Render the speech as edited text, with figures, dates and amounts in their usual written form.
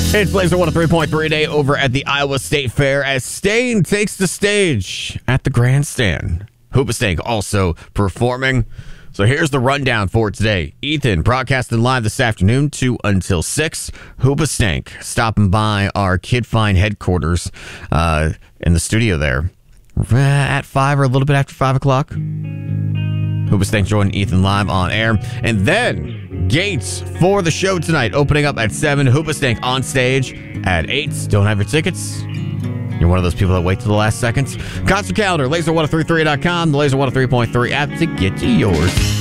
It's Blazer 103.3 day over at the Iowa State Fair as Stain takes the stage at the grandstand. Hoobastank also performing. So here's the rundown for today. Ethan broadcasting live this afternoon 2 until 6. Hoobastank stopping by our Kid Find headquarters in the studio there at 5 or a little bit after 5 o'clock. Hoobastank joining Ethan live on air. And then gates for the show tonight opening up at 7. Hoobastank on stage at 8. Don't have your tickets? You're one of those people that wait to the last seconds. Concert calendar, laser1033.com, the Laser 103.3 app to get to yours.